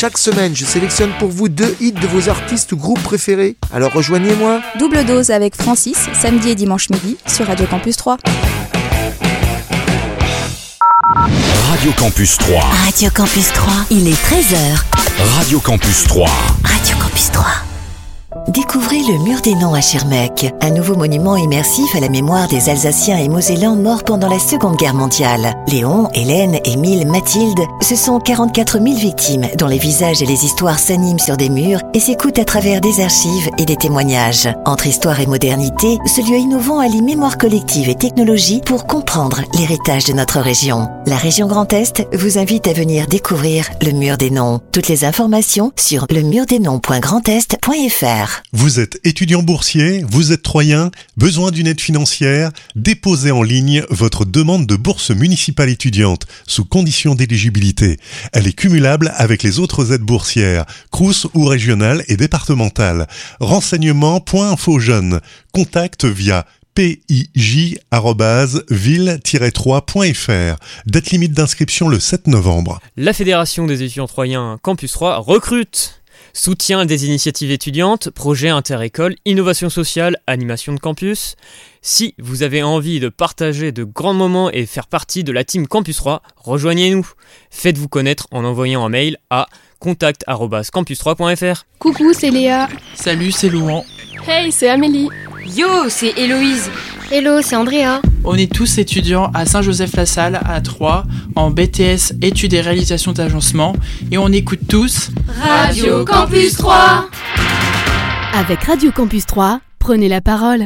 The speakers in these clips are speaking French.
Chaque semaine, je sélectionne pour vous 2 hits de vos artistes ou groupes préférés. Alors rejoignez-moi. Double dose avec Francis, samedi et dimanche midi sur Radio Campus 3. Radio Campus 3. Radio Campus 3, il est 13h. Radio Campus 3. Radio Campus 3. Découvrez le Mur des Noms à Schirmeck, un nouveau monument immersif à la mémoire des Alsaciens et Mosellans morts pendant la Seconde Guerre mondiale. Léon, Hélène, Émile, Mathilde, ce sont 44 000 victimes dont les visages et les histoires s'animent sur des murs et s'écoutent à travers des archives et des témoignages. Entre histoire et modernité, ce lieu innovant allie mémoire collective et technologie pour comprendre l'héritage de notre région. La région Grand Est vous invite à venir découvrir le Mur des Noms. Toutes les informations sur lemurdesnoms.grandest.fr. Vous êtes étudiant boursier, vous êtes troyen, besoin d'une aide financière? Déposez en ligne votre demande de bourse municipale étudiante sous condition d'éligibilité. Elle est cumulable avec les autres aides boursières, crous ou régionales et départementales. Renseignements.infojeunes. Contact via pij@ville-3.fr. Date limite d'inscription le 7 novembre. La Fédération des étudiants troyens Campus 3 recrute. Soutien des initiatives étudiantes, projets inter-écoles, innovation sociale, animation de campus. Si vous avez envie de partager de grands moments et faire partie de la team Campus 3, rejoignez-nous. Faites-vous connaître en envoyant un mail à contact@campus3.fr. Coucou, c'est Léa. Salut, c'est Louan. Hey, c'est Amélie. Yo, c'est Héloïse. Hello, c'est Andrea. On est tous étudiants à Saint-Joseph-la-Salle, à Troyes, en BTS études et réalisations d'agencement, et on écoute tous Radio Campus 3. Avec Radio Campus 3, prenez la parole.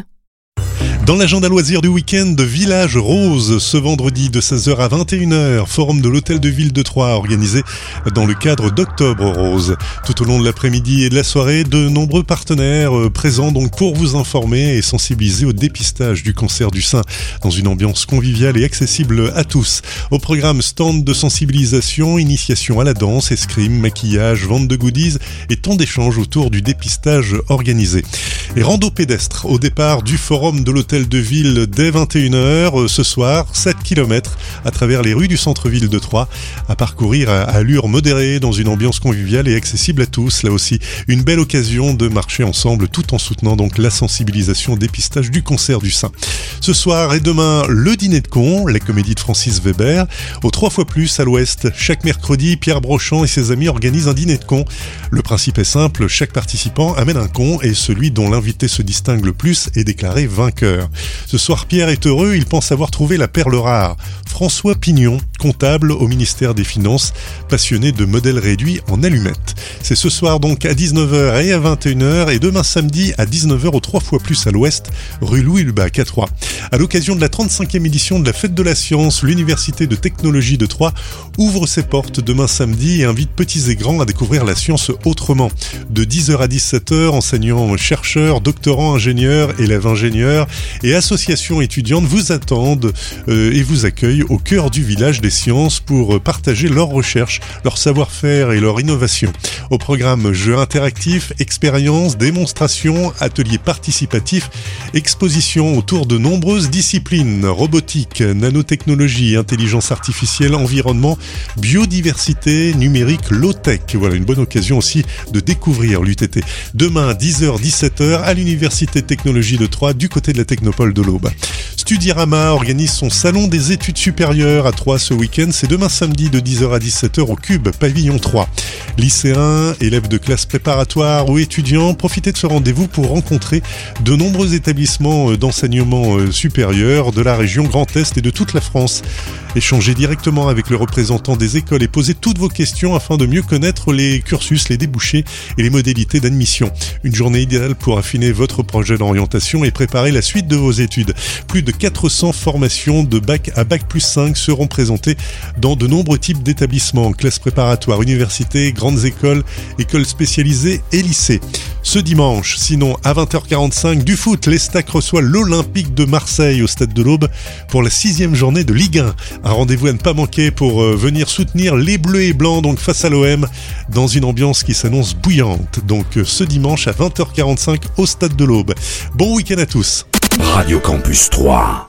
Dans l'agenda loisirs du week-end de Village Rose, ce vendredi de 16h à 21h, forum de l'hôtel de ville de Troyes organisé dans le cadre d'Octobre Rose. Tout au long de l'après-midi et de la soirée, de nombreux partenaires présents donc pour vous informer et sensibiliser au dépistage du cancer du sein dans une ambiance conviviale et accessible à tous. Au programme, stand de sensibilisation, initiation à la danse, escrime, maquillage, vente de goodies et tant d'échanges autour du dépistage organisé. Et rando pédestre au départ du forum de l'hôtel de ville dès 21h ce soir, 7 km à travers les rues du centre-ville de Troyes à parcourir à allure modérée dans une ambiance conviviale et accessible à tous. Là aussi, une belle occasion de marcher ensemble tout en soutenant donc la sensibilisation au dépistage du cancer du sein. Ce soir et demain, le dîner de cons, la comédie de Francis Weber, au 3 fois plus à l'ouest. Chaque mercredi, Pierre Brochant et ses amis organisent un dîner de cons. Le principe est simple, chaque participant amène un con et celui dont l'invité se distingue le plus est déclaré vainqueur. Ce soir, Pierre est heureux, il pense avoir trouvé la perle rare. François Pignon, comptable au ministère des Finances, passionné de modèles réduits en allumettes. C'est ce soir donc à 19h et à 21h et demain samedi à 19h au 3 fois plus à l'ouest, rue Louis Lubac à Troyes. À l'occasion de la 35e édition de la Fête de la Science, l'Université de Technologie de Troyes ouvre ses portes demain samedi et invite petits et grands à découvrir la science autrement. De 10h à 17h, enseignants, chercheurs, doctorants, ingénieurs, élèves ingénieurs et associations étudiantes vous attendent et vous accueillent au cœur du village des sciences pour partager leurs recherches, leur savoir-faire et leur innovation. Au programme jeux interactifs, expériences, démonstrations, ateliers participatifs, expositions autour de nombreuses disciplines, robotique, nanotechnologie, intelligence artificielle, environnement, biodiversité, numérique, low-tech. Voilà une bonne occasion aussi de découvrir l'UTT. Demain, 10h-17h à l'Université de Technologie de Troyes, du côté de la Technopole de l'Aube. Studirama organise son salon des études supérieures à Troyes ce week-end. C'est demain samedi de 10h à 17h au Cube, pavillon 3. Lycéens, élèves de classe préparatoire ou étudiants, profitez de ce rendez-vous pour rencontrer de nombreux établissements d'enseignement supérieur de la région Grand Est et de toute la France. Échangez directement avec le représentant des écoles et posez toutes vos questions afin de mieux connaître les cursus, les débouchés et les modalités d'admission. Une journée idéale pour affiner votre projet d'orientation et préparer la suite de vos études. Plus de 400 formations de bac à bac plus 5 seront présentées dans de nombreux types d'établissements, classes préparatoires, universités, grandes écoles, écoles spécialisées et lycées. Ce dimanche, sinon à 20h45, du foot, l'Estac reçoit l'Olympique de Marseille au Stade de l'Aube pour la 6e journée de Ligue 1. Un rendez-vous à ne pas manquer pour venir soutenir les Bleus et Blancs donc face à l'OM dans une ambiance qui s'annonce bouillante. Donc ce dimanche à 20h45 au Stade de l'Aube. Bon week-end à tous. Radio Campus 3.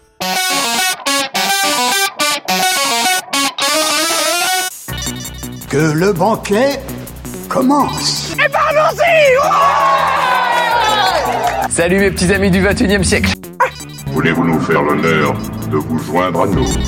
Que le banquet commence. Et parlons-y. Salut mes petits amis du 21e siècle. Voulez-vous nous faire l'honneur de vous joindre à nous?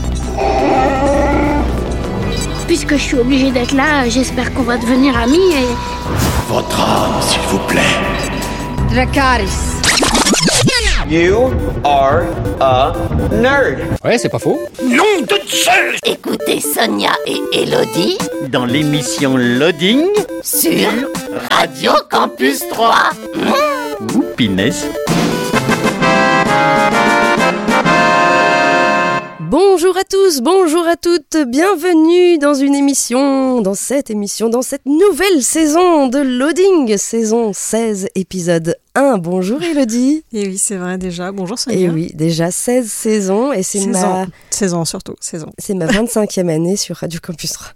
Puisque je suis obligé d'être là, j'espère qu'on va devenir amis et... Votre âme, s'il vous plaît. Dracarys. You are a nerd. Ouais, c'est pas faux. Nom de Zeus! Écoutez Sonia et Elodie dans l'émission Loading sur Radio Campus 3. Ouh, pinesse. Bonjour à tous, bonjour à toutes, bienvenue dans cette nouvelle saison de Loading, saison 16, épisode 1. Bonjour Elodie. Et oui, c'est vrai déjà, bonjour Sonia. Et oui, déjà 16 saisons et c'est saison. C'est ma 25e année sur Radio Campus 3.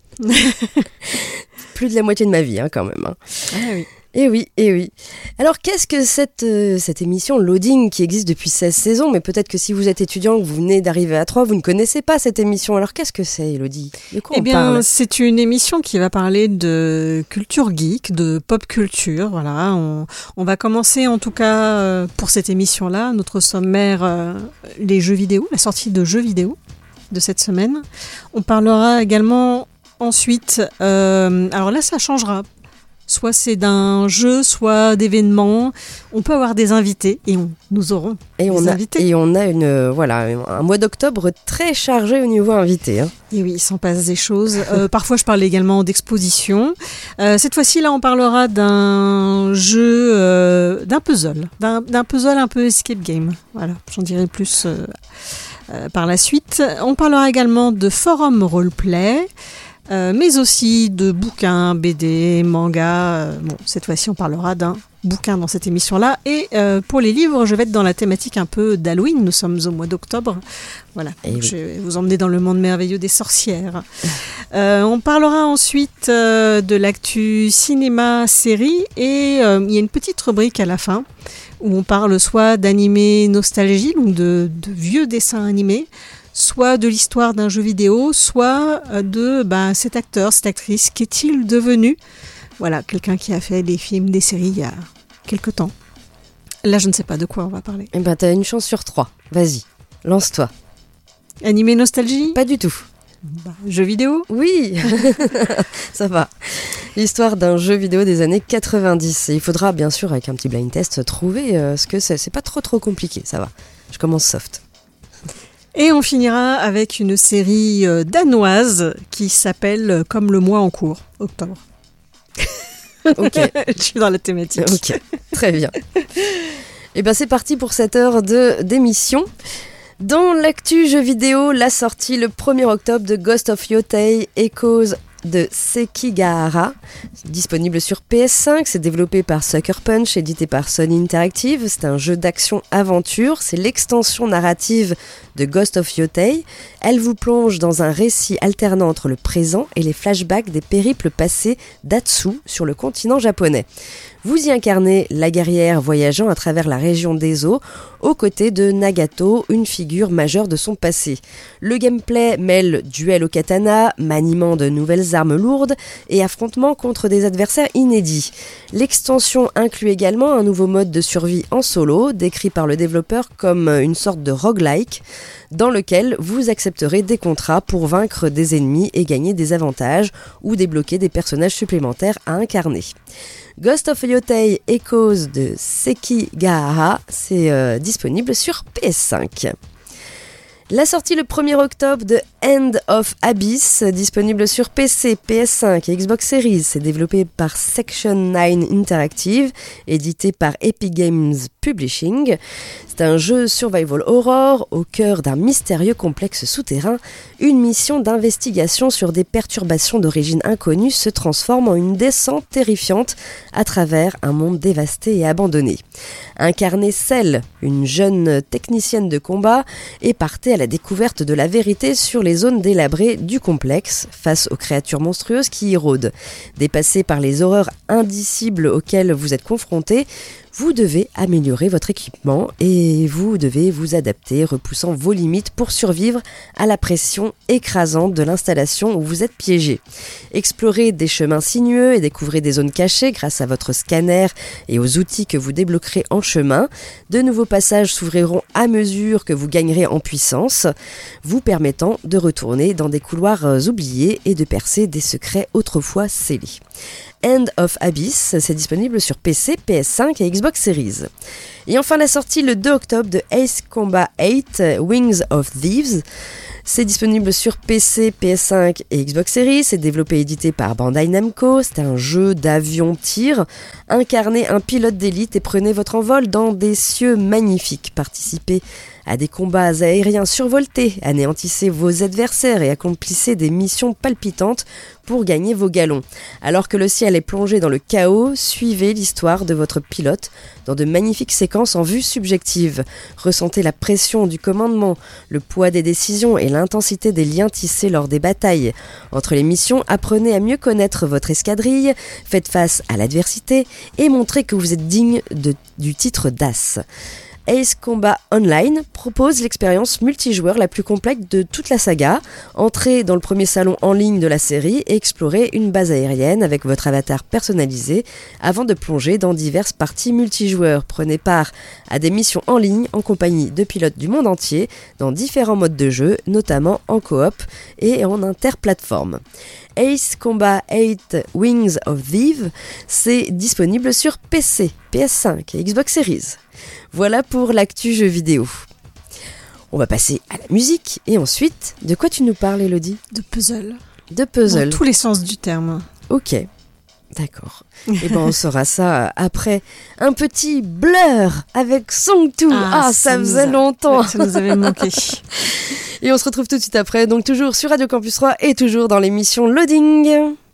Plus de la moitié de ma vie quand même. Ah oui. Et oui. Alors, qu'est-ce que cette émission Loading qui existe depuis 16 saisons, mais peut-être que si vous êtes étudiant, que vous venez d'arriver à 3, vous ne connaissez pas cette émission. Alors, qu'est-ce que c'est, Elodie? De quoi on parle? C'est une émission qui va parler de culture geek, de pop culture. Voilà, on va commencer en tout cas pour cette émission-là, notre sommaire, les jeux vidéo, la sortie de jeux vidéo de cette semaine. On parlera également ensuite, alors là, ça changera. Soit c'est d'un jeu, soit d'événements. On peut avoir des invités et nous aurons des invités. Et on a un mois d'octobre très chargé au niveau invité. Hein. Et oui, il s'en passe des choses. Parfois, je parle également d'exposition. Cette fois-ci, là, on parlera d'un jeu, d'un puzzle un peu escape game. Voilà, j'en dirai plus par la suite. On parlera également de forum roleplay. Mais aussi de bouquins, BD, mangas. Cette fois-ci, on parlera d'un bouquin dans cette émission-là. Et pour les livres, je vais être dans la thématique un peu d'Halloween. Nous sommes au mois d'octobre. Voilà. Je vais vous emmener dans le monde merveilleux des sorcières. On parlera ensuite de l'actu cinéma-série. Et il y a une petite rubrique à la fin où on parle soit d'animé nostalgie, donc de vieux dessins animés, soit de l'histoire d'un jeu vidéo, soit de cet acteur, cette actrice, qu'est-il devenu? Voilà, quelqu'un qui a fait des films, des séries il y a quelque temps. Là, je ne sais pas de quoi on va parler. Eh ben, t'as une chance sur 3. Vas-y, lance-toi. Animé nostalgie? Pas du tout. Jeu vidéo? Oui, ça va. L'histoire d'un jeu vidéo des années 90. Et il faudra, bien sûr, avec un petit blind test, trouver ce que c'est. C'est pas trop compliqué, ça va. Je commence soft. Et on finira avec une série danoise qui s'appelle Comme le mois en cours, octobre. Ok. Je suis dans la thématique. Ok, très bien. Et ben c'est parti pour cette heure d'émission. Dans l'actu jeu vidéo, la sortie le 1er octobre de Ghost of Yotei Echoes de Sekigahara, disponible sur PS5, c'est développé par Sucker Punch, édité par Sony Interactive, c'est un jeu d'action-aventure, c'est l'extension narrative de Ghost of Yotei. Elle vous plonge dans un récit alternant entre le présent et les flashbacks des périples passés d'Atsu sur le continent japonais. Vous y incarnez la guerrière voyageant à travers la région des eaux, aux côtés de Nagato, une figure majeure de son passé. Le gameplay mêle duel au katana, maniement de nouvelles armes lourdes et affrontements contre des adversaires inédits. L'extension inclut également un nouveau mode de survie en solo, décrit par le développeur comme une sorte de roguelike, dans lequel vous accepterez des contrats pour vaincre des ennemis et gagner des avantages ou débloquer des personnages supplémentaires à incarner. Ghost of Yotei Echoes de Sekigahara, c'est disponible sur PS5. La sortie le 1er octobre de End of Abyss, disponible sur PC, PS5 et Xbox Series. C'est développé par Section 9 Interactive, édité par Epic Games Publishing. C'est un jeu survival horror au cœur d'un mystérieux complexe souterrain. Une mission d'investigation sur des perturbations d'origine inconnue se transforme en une descente terrifiante à travers un monde dévasté et abandonné. Incarnez Cell, une jeune technicienne de combat, et partez à la découverte de la vérité sur les zones délabrées du complexe face aux créatures monstrueuses qui y rôdent. Dépassés par les horreurs indicibles auxquelles vous êtes confrontés, vous devez améliorer votre équipement et vous devez vous adapter, repoussant vos limites pour survivre à la pression écrasante de l'installation où vous êtes piégé. Explorez des chemins sinueux et découvrez des zones cachées grâce à votre scanner et aux outils que vous débloquerez en chemin. De nouveaux passages s'ouvriront à mesure que vous gagnerez en puissance, vous permettant de retourner dans des couloirs oubliés et de percer des secrets autrefois scellés. End of Abyss, c'est disponible sur PC, PS5 et Xbox Series. Et enfin la sortie le 2 octobre de Ace Combat 8 Wings of Thieves. C'est disponible sur PC, PS5 et Xbox Series. C'est développé et édité par Bandai Namco. C'est un jeu d'avion-tir. Incarnez un pilote d'élite et prenez votre envol dans des cieux magnifiques. Participez à des combats aériens survoltés, anéantissez vos adversaires et accomplissez des missions palpitantes pour gagner vos galons. Alors que le ciel est plongé dans le chaos, suivez l'histoire de votre pilote dans de magnifiques séquences en vue subjective. Ressentez la pression du commandement, le poids des décisions et l'intensité des liens tissés lors des batailles. Entre les missions, apprenez à mieux connaître votre escadrille, faites face à l'adversité et montrez que vous êtes digne du titre d'As. Ace Combat Online propose l'expérience multijoueur la plus complète de toute la saga. Entrez dans le premier salon en ligne de la série et explorez une base aérienne avec votre avatar personnalisé avant de plonger dans diverses parties multijoueurs. Prenez part à des missions en ligne en compagnie de pilotes du monde entier dans différents modes de jeu, notamment en coop et en interplateforme. Ace Combat 8 Wings of Thieves, c'est disponible sur PC, PS5 et Xbox Series. Voilà pour l'actu jeu vidéo. On va passer à la musique et ensuite, de quoi tu nous parles, Elodie ? De puzzle. De puzzle. Dans tous les sens du terme. Ok, d'accord. Et on saura ça après un petit Blur avec Song 2. Ça faisait longtemps. Ça nous avait manqué. Et on se retrouve tout de suite après, donc toujours sur Radio Campus 3 et toujours dans l'émission Loading.